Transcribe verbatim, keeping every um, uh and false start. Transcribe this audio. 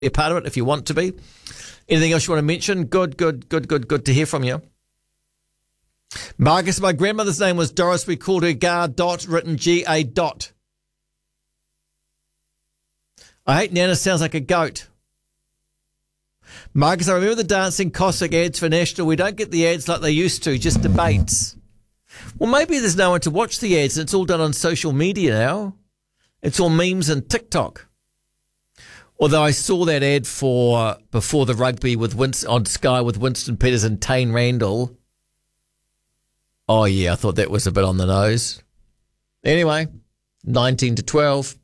a part of it if you want to be. Anything else you want to mention? Good, good, good, good, good to hear from you. Marcus, my grandmother's name was Doris. We called her Gar Dot, written G A Dot. I hate Nana, sounds like a goat. Marcus, I remember the Dancing Cossack ads for National. We don't get the ads like they used to, just debates. Well, maybe there's no one to watch the ads. It's all done on social media now. It's all memes and TikTok. Although I saw that ad for before the rugby with Winston, on Sky with Winston Peters and Tane Randall. Oh, yeah, I thought that was a bit on the nose. Anyway, nineteen to twelve.